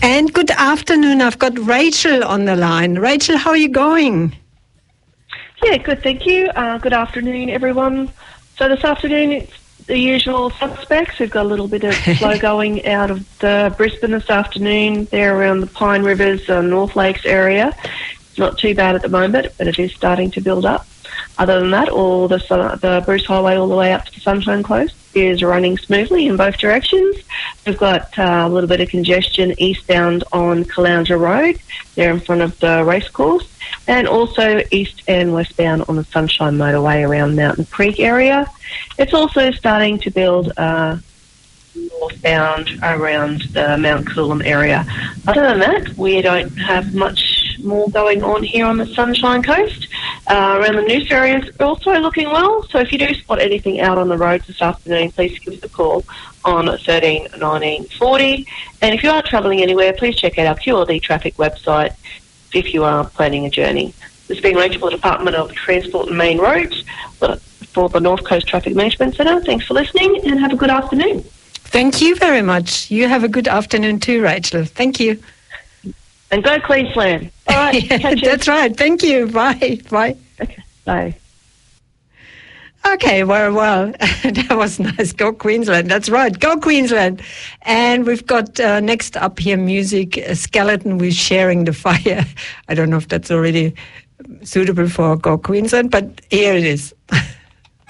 And good afternoon. I've got Rachel on the line. Rachel, how are you going? Yeah, good, thank you. Good afternoon, everyone. So this afternoon, it's the usual suspects. We've got a little bit of flow going out of the Brisbane this afternoon. They're around the Pine Rivers and North Lakes area. It's not too bad at the moment, but it is starting to build up. Other than that, all the Bruce Highway all the way up to the Sunshine Coast is running smoothly in both directions. We've got a little bit of congestion eastbound on Caloundra Road, there in front of the racecourse, and also east and westbound on the Sunshine Motorway around Mountain Creek area. It's also starting to build northbound around the Mount Coolum area. Other than that, we don't have much more going on here on the Sunshine Coast. Around the Noosa area is also looking well, so if you do spot anything out on the roads this afternoon, please give us a call on 13 19 40. And if you are travelling anywhere, please check out our QLD traffic website if you are planning a journey. This has been Rachel, the Department of Transport and Main Roads for the North Coast Traffic Management Centre. Thanks for listening and have a good afternoon. Thank you very much. You have a good afternoon too, Rachel. Thank you. And go Queensland. All right. Yeah, that's right. Thank you. Bye. Bye. Okay. Bye. Okay, well, that was nice. Go Queensland. That's right. Go Queensland. And we've got next up here music, Skeleton with Sharing the Fire. I don't know if that's already suitable for Go Queensland, but here it is.